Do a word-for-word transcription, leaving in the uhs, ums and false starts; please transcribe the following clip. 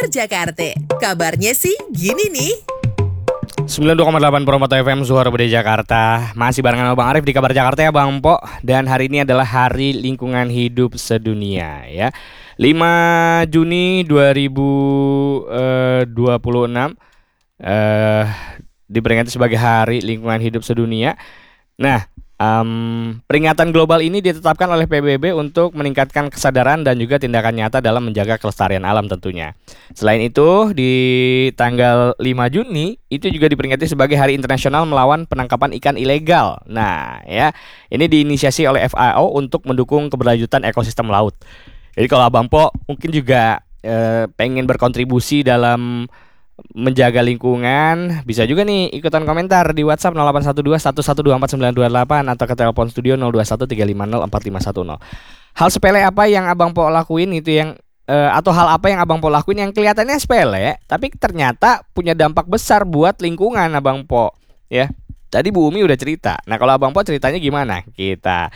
Kabar Jakarta. Kabarnya sih gini nih. sembilan puluh dua koma delapan Promoto F M Suara Bude Jakarta. Masih barengan sama Bang Arif di Kabar Jakarta ya Bang Po. Dan hari ini adalah Hari Lingkungan Hidup Sedunia ya. lima Juni dua ribu dua puluh enam eh, diperingati sebagai Hari Lingkungan Hidup Sedunia. Nah, um, peringatan global ini ditetapkan oleh P B B untuk meningkatkan kesadaran dan juga tindakan nyata dalam menjaga kelestarian alam tentunya. Selain itu, di tanggal lima Juni itu juga diperingati sebagai Hari Internasional Melawan Penangkapan Ikan Ilegal. Nah, ya, ini diinisiasi oleh F A O untuk mendukung keberlanjutan ekosistem laut. Jadi kalau Abang Po mungkin juga eh, pengen berkontribusi dalam menjaga lingkungan, bisa juga nih ikutan komentar di WhatsApp nol delapan satu dua satu satu dua empat sembilan dua delapan atau ke telepon studio nol dua satu tiga lima nol empat lima satu nol. Hal sepele apa yang Abang Po lakuin itu yang eh, atau hal apa yang Abang Po lakuin yang kelihatannya sepele tapi ternyata punya dampak besar buat lingkungan Abang Po ya. Tadi Bu Umi udah cerita. Nah, kalau Abang Po ceritanya gimana? Kita